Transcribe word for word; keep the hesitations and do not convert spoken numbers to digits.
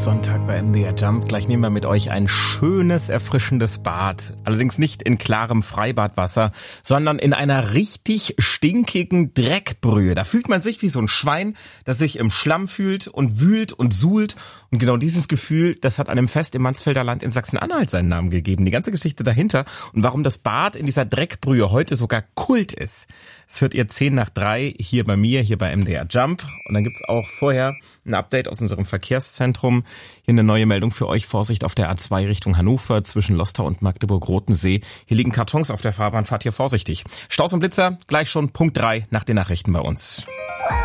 Sonntag bei M D R Jump. Gleich nehmen wir mit euch ein schönes, erfrischendes Bad. Allerdings nicht in klarem Freibadwasser, sondern in einer richtig stinkigen Dreckbrühe. Da fühlt man sich wie so ein Schwein, das sich im Schlamm fühlt und wühlt und suhlt. Und genau dieses Gefühl, das hat einem Fest im Mansfelder Land in Sachsen-Anhalt seinen Namen gegeben. Die ganze Geschichte dahinter und warum das Bad in dieser Dreckbrühe heute sogar Kult ist. Das hört ihr zehn nach drei hier bei mir, hier bei M D R Jump. Und dann gibt's auch vorher ein Update aus unserem Verkehrszentrum. Hier eine neue Meldung für euch. Vorsicht auf der A zwei Richtung Hannover zwischen Lostar und Magdeburg-Rotensee. Hier liegen Kartons auf der Fahrbahn. Fahrt hier vorsichtig. Staus und Blitzer gleich schon Punkt drei nach den Nachrichten bei uns.